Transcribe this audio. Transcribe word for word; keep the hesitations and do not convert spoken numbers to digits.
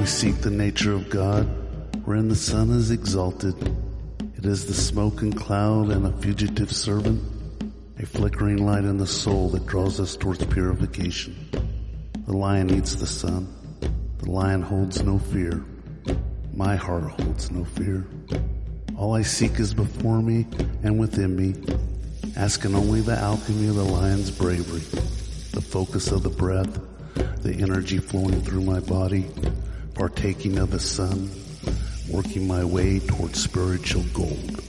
We seek the nature of God, wherein the sun is exalted. It is the smoke and cloud and a fugitive servant, a flickering light in the soul that draws us towards purification. The lion eats the sun. The lion holds no fear. My heart holds no fear. All I seek is before me and within me, asking only the alchemy of the lion's bravery, the focus of the breath, the energy flowing through my body, partaking of the sun, working my way towards spiritual gold.